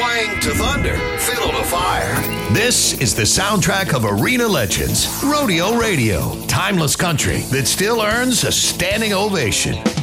Swing to thunder, fiddle to fire. This is the soundtrack of arena legends, Rodeo Radio, timeless country that still earns a standing ovation.